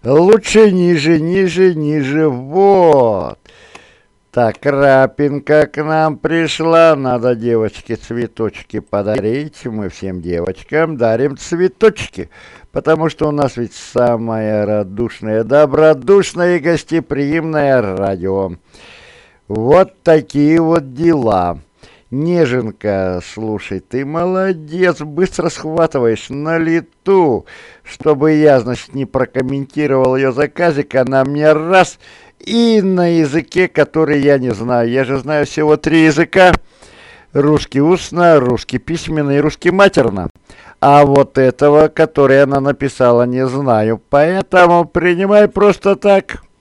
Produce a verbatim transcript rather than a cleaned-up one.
Лучше ниже, ниже, ниже, вот. Так, Крапинка к нам пришла, надо девочке цветочки подарить. Мы всем девочкам дарим цветочки, потому что у нас ведь самое радушное, добродушное и гостеприимное радио. Вот такие вот дела. Неженка, слушай, ты молодец, быстро схватываешь на лету. Чтобы я, значит, не прокомментировал ее заказик, она мне раз и на языке, который я не знаю. Я же знаю всего три языка. Русский устно, русский письменно и русский матерно. А вот этого, который она написала, не знаю. Поэтому принимай просто так.